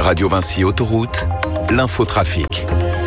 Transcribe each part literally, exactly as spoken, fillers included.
Radio Vinci Autoroute, l'infotrafic.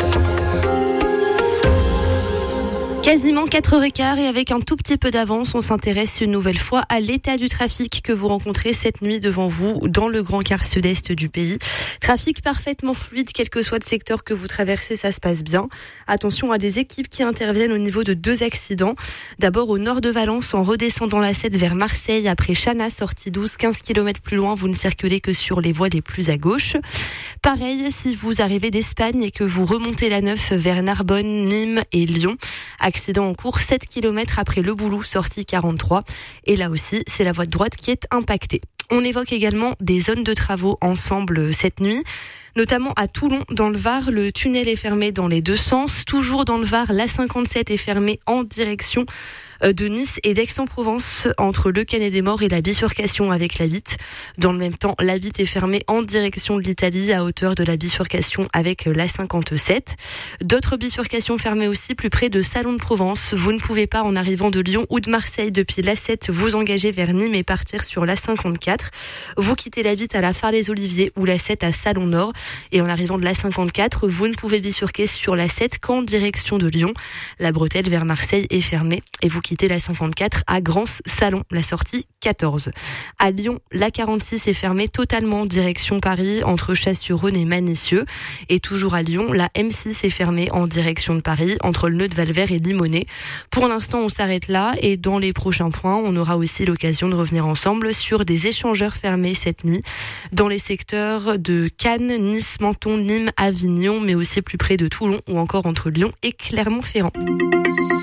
Quasiment quatre heures quinze et avec un tout petit peu d'avance, on s'intéresse une nouvelle fois à l'état du trafic que vous rencontrez cette nuit devant vous dans le grand quart sud-est du pays. Trafic parfaitement fluide, quel que soit le secteur que vous traversez, ça se passe bien. Attention à des équipes qui interviennent au niveau de deux accidents. D'abord au nord de Valence, en redescendant la sept vers Marseille, après Chana, sortie douze, quinze kilomètres plus loin, vous ne circulez que sur les voies les plus à gauche. Pareil, si vous arrivez d'Espagne et que vous remontez la neuf vers Narbonne, Nîmes et Lyon. Accident en cours sept kilomètres après Le Boulou, sortie quarante-trois. Et là aussi, c'est la voie de droite qui est impactée. On évoque également des zones de travaux ensemble cette nuit. Notamment à Toulon, dans le Var, le tunnel est fermé dans les deux sens. Toujours dans le Var, l'A cinquante-sept est fermée en direction de Nice et d'Aix-en-Provence, entre le Canet-des-Morts et la bifurcation avec la Vitte. Dans le même temps, la Vitte est fermée en direction de l'Italie, à hauteur de la bifurcation avec l'A cinquante-sept. D'autres bifurcations fermées aussi plus près de Salon de Provence. Vous ne pouvez pas, en arrivant de Lyon ou de Marseille depuis l'A sept, vous engager vers Nîmes et partir sur l'A cinquante-quatre. Vous quittez la Vitte à la Phare-les-Oliviers ou l'A sept à Salon-Nord. Et en arrivant de l'A cinquante-quatre, vous ne pouvez bifurquer sur l'A sept qu'en direction de Lyon. La bretelle vers Marseille est fermée et vous quittez l'A cinquante-quatre à Grance-Salon, la sortie quatorze. À Lyon, l'A quarante-six est fermée totalement en direction Paris, entre Chasse-sur-Rhône et Manessieux. Et toujours à Lyon, la M six est fermée en direction de Paris, entre le nœud de Valvert et Limonest. Pour l'instant, on s'arrête là et dans les prochains points, on aura aussi l'occasion de revenir ensemble sur des échangeurs fermés cette nuit dans les secteurs de Cannes, Nice, Menton, Nîmes, Avignon, mais aussi plus près de Toulon ou encore entre Lyon et Clermont-Ferrand.